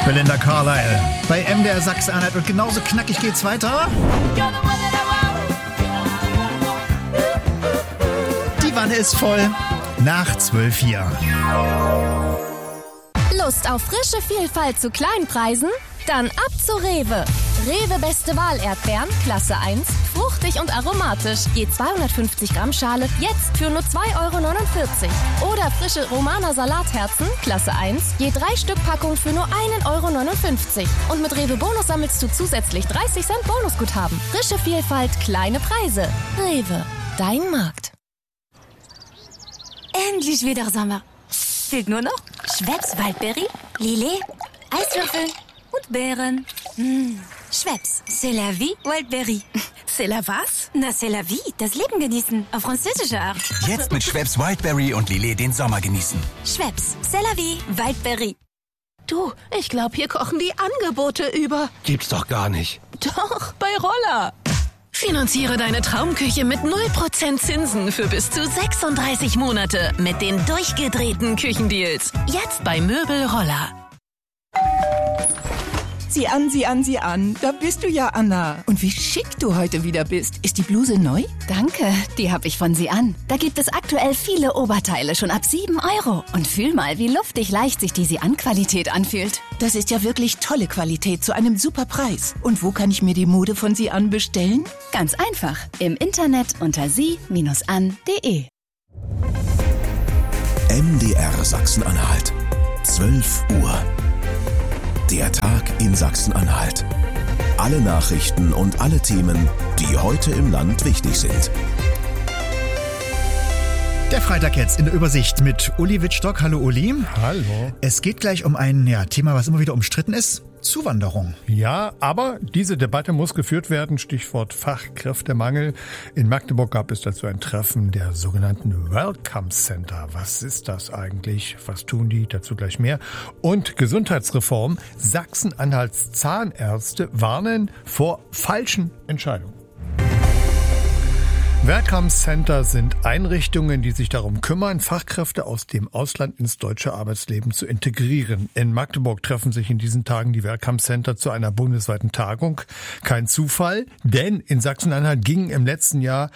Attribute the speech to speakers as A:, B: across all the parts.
A: Belinda Carlisle bei MDR Sachsen-Anhalt und genauso knackig geht's weiter. Die Wanne ist voll. Nach 12 hier.
B: Lust auf frische Vielfalt zu Kleinpreisen? Dann ab zu Rewe. Rewe Beste Wahl Erdbeeren, Klasse 1, fruchtig und aromatisch. Je 250 Gramm Schale, jetzt für nur 2,49 €. Oder frische Romaner Salatherzen, Klasse 1, je 3 Stück Packung für nur 1,59 €. Und mit Rewe Bonus sammelst du zusätzlich 30 Cent Bonusguthaben. Frische Vielfalt, kleine Preise. Rewe, dein Markt.
C: Endlich wieder Sommer. Fehlt nur noch Schweppes Waldberry, Lillet, Eiswürfel und Beeren. Schweppes, c'est la vie, Wildberry.
D: C'est la was?
C: Na, c'est la vie, das Leben genießen, auf französische Art.
E: Jetzt mit Schweppes Wildberry und Lillet den Sommer genießen.
C: Schweppes, c'est la vie, Wildberry.
D: Du, ich glaube, hier kochen die Angebote über.
F: Gibt's doch gar nicht.
D: Doch, bei Roller. Finanziere deine Traumküche mit 0% Zinsen für bis zu 36 Monate mit den durchgedrehten Küchendeals. Jetzt bei Möbel Roller.
G: Sieh an, sieh an, sieh an. Da bist du ja, Anna. Und wie schick du heute wieder bist. Ist die Bluse neu?
H: Danke, die habe ich von Sie an. Da gibt es aktuell viele Oberteile schon ab 7 €. Und fühl mal, wie luftig leicht sich die Sie-an-Qualität anfühlt.
G: Das ist ja wirklich tolle Qualität zu einem super Preis. Und wo kann ich mir die Mode von Sie an bestellen?
H: Ganz einfach. Im Internet unter sie-an.de.
I: MDR Sachsen-Anhalt. 12 Uhr. Der Tag in Sachsen-Anhalt. Alle Nachrichten und alle Themen, die heute im Land wichtig sind.
A: Der Freitag jetzt in der Übersicht mit Uli Wittstock. Hallo Uli.
J: Hallo.
A: Es geht gleich um ein Thema, was immer wieder umstritten ist. Zuwanderung.
J: Ja, aber diese Debatte muss geführt werden. Stichwort Fachkräftemangel. In Magdeburg gab es dazu ein Treffen der sogenannten Welcome Center. Was ist das eigentlich? Was tun die? Dazu gleich mehr. Und Gesundheitsreform. Sachsen-Anhalts Zahnärzte warnen vor falschen Entscheidungen. Welcome Center sind Einrichtungen, die sich darum kümmern, Fachkräfte aus dem Ausland ins deutsche Arbeitsleben zu integrieren. In Magdeburg treffen sich in diesen Tagen die Welcome Center zu einer bundesweiten Tagung. Kein Zufall, denn in Sachsen-Anhalt gingen im letzten Jahr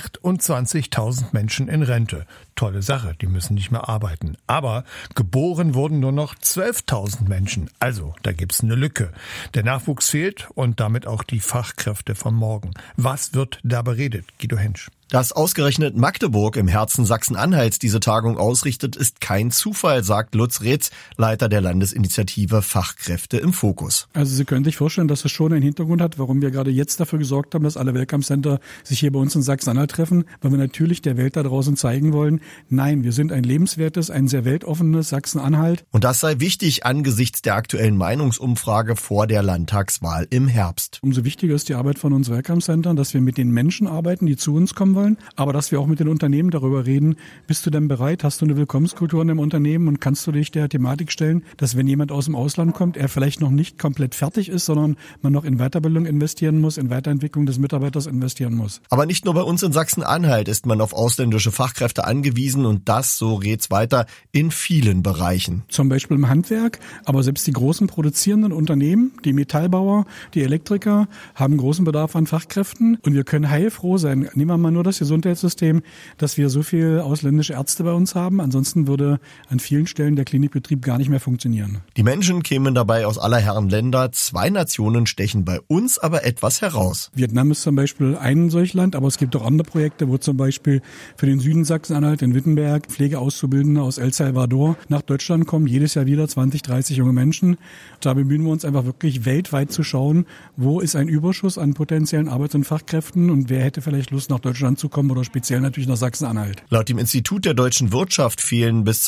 J: 28.000 Menschen in Rente. Tolle Sache, die müssen nicht mehr arbeiten. Aber geboren wurden nur noch 12.000 Menschen. Also, da gibt's eine Lücke. Der Nachwuchs fehlt und damit auch die Fachkräfte von morgen. Was wird da beredet? Guido Hensch.
K: Dass ausgerechnet Magdeburg im Herzen Sachsen-Anhalts diese Tagung ausrichtet, ist kein Zufall, sagt Lutz Retz, Leiter der Landesinitiative Fachkräfte im Fokus.
L: Also Sie können sich vorstellen, dass das schon einen Hintergrund hat, warum wir gerade jetzt dafür gesorgt haben, dass alle Welcome Center sich hier bei uns in Sachsen-Anhalt treffen, weil wir natürlich der Welt da draußen zeigen wollen, nein, wir sind ein lebenswertes, ein sehr weltoffenes Sachsen-Anhalt.
K: Und das sei wichtig angesichts der aktuellen Meinungsumfrage vor der Landtagswahl im Herbst.
L: Umso wichtiger ist die Arbeit von uns Welcome Centern, dass wir mit den Menschen arbeiten, die zu uns kommen wollen, aber dass wir auch mit den Unternehmen darüber reden, bist du denn bereit, hast du eine Willkommenskultur in dem Unternehmen und kannst du dich der Thematik stellen, dass wenn jemand aus dem Ausland kommt, er vielleicht noch nicht komplett fertig ist, sondern man noch in Weiterbildung investieren muss, in Weiterentwicklung des Mitarbeiters investieren muss.
K: Aber nicht nur bei uns in Sachsen-Anhalt ist man auf ausländische Fachkräfte angewiesen und das, so Retz weiter, in vielen Bereichen.
L: Zum Beispiel im Handwerk, aber selbst die großen produzierenden Unternehmen, die Metallbauer, die Elektriker, haben großen Bedarf an Fachkräften und wir können heilfroh sein. Nehmen wir mal nur das Gesundheitssystem, dass wir so viel ausländische Ärzte bei uns haben. Ansonsten würde an vielen Stellen der Klinikbetrieb gar nicht mehr funktionieren.
K: Die Menschen kämen dabei aus aller Herren Länder. 2 Nationen stechen bei uns aber etwas heraus.
L: Vietnam ist zum Beispiel ein solch Land, aber es gibt auch andere Projekte, wo zum Beispiel für den Süden Sachsen-Anhalt in Wittenberg Pflegeauszubildende aus El Salvador nach Deutschland kommen. Jedes Jahr wieder 20, 30 junge Menschen. Da bemühen wir uns einfach wirklich weltweit zu schauen, wo ist ein Überschuss an potenziellen Arbeits- und Fachkräften und wer hätte vielleicht Lust nach Deutschland zu kommen oder speziell natürlich nach Sachsen-Anhalt.
K: Laut dem Institut der deutschen Wirtschaft fehlen bis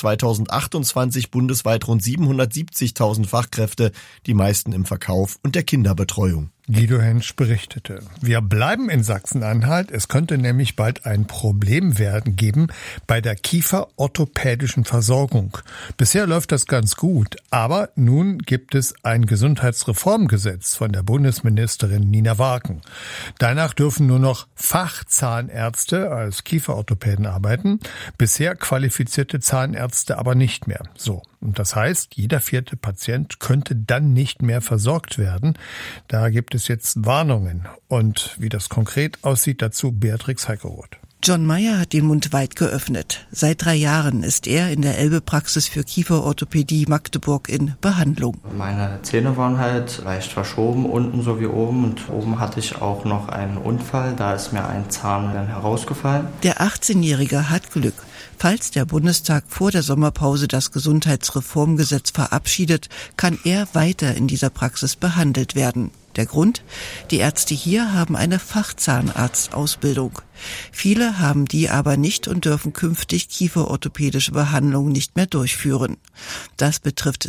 K: 2028 bundesweit rund 770.000 Fachkräfte, die meisten im Verkauf und der Kinderbetreuung.
J: Guido Hensch berichtete. Wir bleiben in Sachsen-Anhalt. Es könnte nämlich bald ein Problem geben bei der kieferorthopädischen Versorgung. Bisher läuft das ganz gut, aber nun gibt es ein Gesundheitsreformgesetz von der Bundesministerin Nina Warken. Danach dürfen nur noch Fachzahnärzte als Kieferorthopäden arbeiten, bisher qualifizierte Zahnärzte aber nicht mehr. So. Und das heißt, jeder 4. Patient könnte dann nicht mehr versorgt werden. Da gibt es jetzt Warnungen. Und wie das konkret aussieht, dazu Beatrix Heikeroth.
F: John Meyer hat den Mund weit geöffnet. Seit 3 Jahren ist er in der Elbe-Praxis für Kieferorthopädie Magdeburg in Behandlung.
M: Meine Zähne waren halt leicht verschoben, unten sowie oben. Und oben hatte ich auch noch einen Unfall. Da ist mir ein Zahn dann herausgefallen.
F: Der 18-Jährige hat Glück. Falls der Bundestag vor der Sommerpause das Gesundheitsreformgesetz verabschiedet, kann er weiter in dieser Praxis behandelt werden. Der Grund? Die Ärzte hier haben eine Fachzahnarztausbildung. Viele haben die aber nicht und dürfen künftig kieferorthopädische Behandlungen nicht mehr durchführen. Das betrifft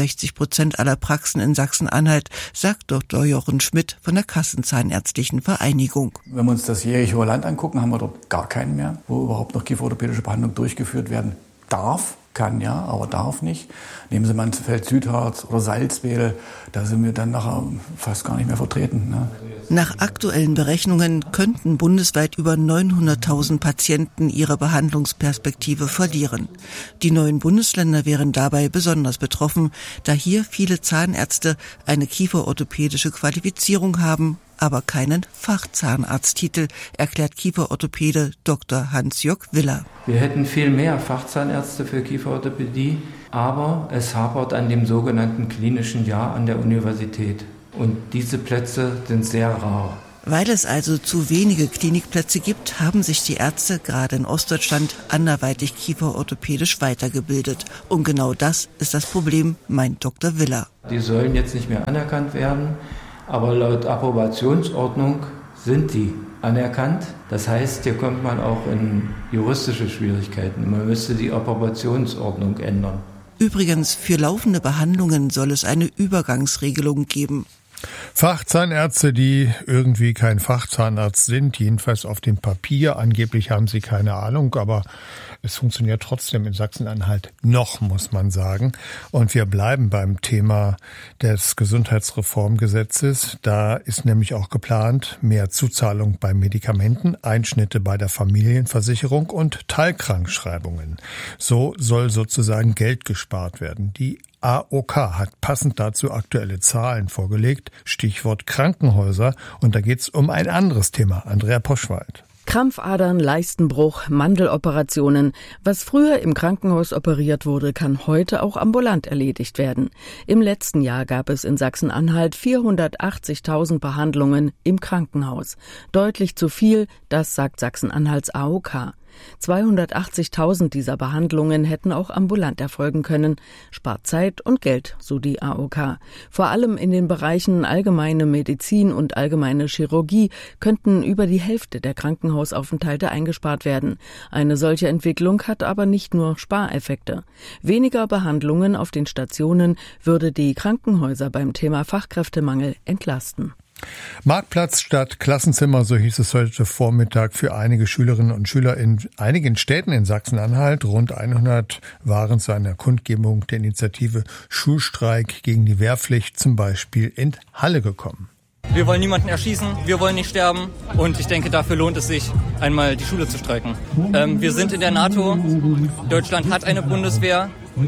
F: 66% aller Praxen in Sachsen-Anhalt, sagt Dr. Jochen Schmidt von der Kassenzahnärztlichen Vereinigung.
N: Wenn wir uns das jährliche Land angucken, haben wir dort gar keinen mehr, wo überhaupt noch kieferorthopädische Behandlung durchgeführt werden darf. Kann ja, aber darf nicht. Nehmen Sie Mansfeld Südharz oder Salzwedel, da sind wir dann nachher fast gar nicht mehr vertreten. Ne?
F: Nach aktuellen Berechnungen könnten bundesweit über 900.000 Patienten ihre Behandlungsperspektive verlieren. Die neuen Bundesländer wären dabei besonders betroffen, da hier viele Zahnärzte eine kieferorthopädische Qualifizierung haben, aber keinen Fachzahnarzttitel, erklärt Kieferorthopäde Dr. Hans-Jörg Willer.
O: Wir hätten viel mehr Fachzahnärzte für Kieferorthopädie, aber es hapert an dem sogenannten klinischen Jahr an der Universität. Und diese Plätze sind sehr rar.
F: Weil es also zu wenige Klinikplätze gibt, haben sich die Ärzte gerade in Ostdeutschland anderweitig kieferorthopädisch weitergebildet. Und genau das ist das Problem, meint Dr. Willer.
O: Die sollen jetzt nicht mehr anerkannt werden. Aber laut Approbationsordnung sind die anerkannt. Das heißt, hier kommt man auch in juristische Schwierigkeiten. Man müsste die Approbationsordnung ändern.
F: Übrigens, für laufende Behandlungen soll es eine Übergangsregelung geben.
J: Fachzahnärzte, die irgendwie kein Fachzahnarzt sind, jedenfalls auf dem Papier. Angeblich haben sie keine Ahnung, aber es funktioniert trotzdem in Sachsen-Anhalt noch, muss man sagen. Und wir bleiben beim Thema des Gesundheitsreformgesetzes. Da ist nämlich auch geplant, mehr Zuzahlung bei Medikamenten, Einschnitte bei der Familienversicherung und Teilkrankschreibungen. So soll sozusagen Geld gespart werden. Die AOK hat passend dazu aktuelle Zahlen vorgelegt, Stichwort Krankenhäuser. Und da geht's um ein anderes Thema. Andrea Poschwald.
P: Krampfadern, Leistenbruch, Mandeloperationen. Was früher im Krankenhaus operiert wurde, kann heute auch ambulant erledigt werden. Im letzten Jahr gab es in Sachsen-Anhalt 480.000 Behandlungen im Krankenhaus. Deutlich zu viel, das sagt Sachsen-Anhalts AOK. 280.000 dieser Behandlungen hätten auch ambulant erfolgen können. Spart Zeit und Geld, so die AOK. Vor allem in den Bereichen allgemeine Medizin und allgemeine Chirurgie könnten über die Hälfte der Krankenhausaufenthalte eingespart werden. Eine solche Entwicklung hat aber nicht nur Spareffekte. Weniger Behandlungen auf den Stationen würde die Krankenhäuser beim Thema Fachkräftemangel entlasten.
J: Marktplatz statt Klassenzimmer, so hieß es heute Vormittag für einige Schülerinnen und Schüler in einigen Städten in Sachsen-Anhalt. Rund 100 waren zu einer Kundgebung der Initiative Schulstreik gegen die Wehrpflicht zum Beispiel in Halle gekommen.
Q: Wir wollen niemanden erschießen, wir wollen nicht sterben und ich denke, dafür lohnt es sich, einmal die Schule zu streiken. Wir sind in der NATO, Deutschland hat eine Bundeswehr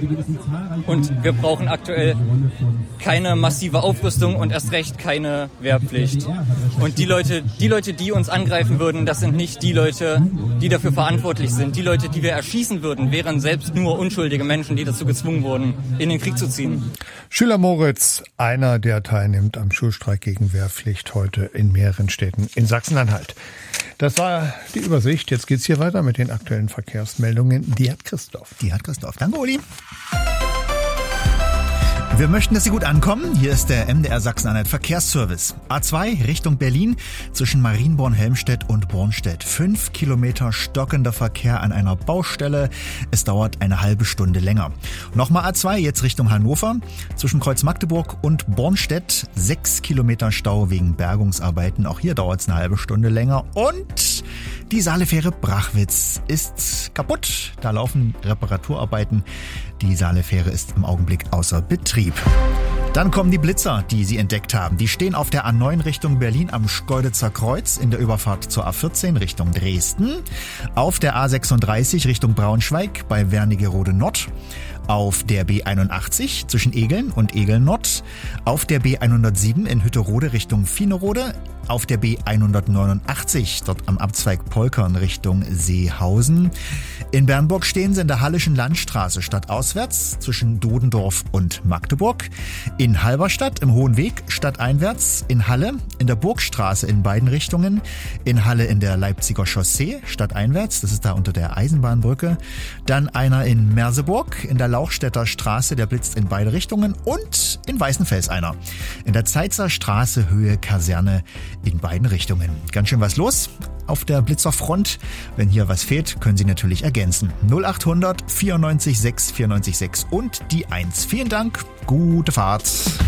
Q: und wir brauchen aktuell keine massive Aufrüstung und erst recht keine Wehrpflicht. Und die Leute, die uns angreifen würden, das sind nicht die Leute, die dafür verantwortlich sind. Die Leute, die wir erschießen würden, wären selbst nur unschuldige Menschen, die dazu gezwungen wurden, in den Krieg zu ziehen.
J: Schüler Moritz, einer, der teilnimmt am Schulstreik gegen Wehrpflicht heute in mehreren Städten in Sachsen-Anhalt. Das war die Übersicht. Jetzt geht's hier weiter mit den aktuellen Verkehrsmeldungen. Die hat Christoph.
A: Danke, Uli. Wir möchten, dass Sie gut ankommen. Hier ist der MDR Sachsen-Anhalt Verkehrsservice. A2 Richtung Berlin zwischen Marienborn-Helmstedt und Bornstedt. 5 Kilometer stockender Verkehr an einer Baustelle. Es dauert eine halbe Stunde länger. Nochmal A2 jetzt Richtung Hannover zwischen Kreuz Magdeburg und Bornstedt. 6 Kilometer Stau wegen Bergungsarbeiten. Auch hier dauert es eine halbe Stunde länger. Und die Saalefähre Brachwitz ist kaputt. Da laufen Reparaturarbeiten. Die Saalefähre ist im Augenblick außer Betrieb. Dann kommen die Blitzer, die Sie entdeckt haben. Die stehen auf der A9 Richtung Berlin am Schkeuditzer Kreuz in der Überfahrt zur A14 Richtung Dresden. Auf der A36 Richtung Braunschweig bei Wernigerode Nord. Auf der B81 zwischen Egeln und Egeln Nord. Auf der B107 in Hütterode Richtung Vinerode. Auf der B189, dort am Abzweig Polkern Richtung Seehausen. In Bernburg stehen sie in der Hallischen Landstraße stadtauswärts zwischen Dodendorf und Magdeburg. In Halberstadt im Hohen Weg stadteinwärts. In Halle in der Burgstraße in beiden Richtungen. In Halle in der Leipziger Chaussee stadteinwärts. Das ist da unter der Eisenbahnbrücke. Dann einer in Merseburg in der Lauchstädter Straße. Der blitzt in beide Richtungen. Und in Weißenfels einer. In der Zeitzer Straße Höhe Kaserne in beiden Richtungen. Ganz schön was los auf der Blitzerfront. Wenn hier was fehlt, können Sie natürlich ergänzen. 0800 94 6 94 6 und die 1. Vielen Dank, gute Fahrt.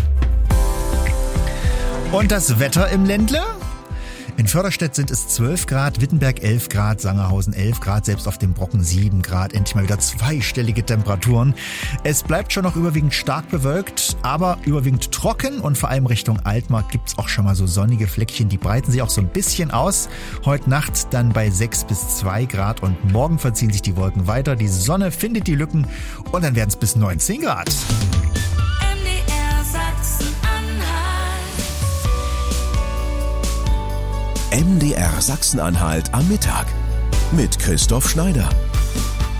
A: Und das Wetter im Ländle? In Förderstedt sind es 12 Grad, Wittenberg 11 Grad, Sangerhausen 11 Grad, selbst auf dem Brocken 7 Grad. Endlich mal wieder zweistellige Temperaturen. Es bleibt schon noch überwiegend stark bewölkt, aber überwiegend trocken und vor allem Richtung Altmark gibt's auch schon mal so sonnige Fleckchen. Die breiten sich auch so ein bisschen aus. Heute Nacht dann bei 6 bis 2 Grad und morgen verziehen sich die Wolken weiter. Die Sonne findet die Lücken und dann werden es bis 19 Grad.
I: MDR Sachsen-Anhalt am Mittag mit Christoph Schneider.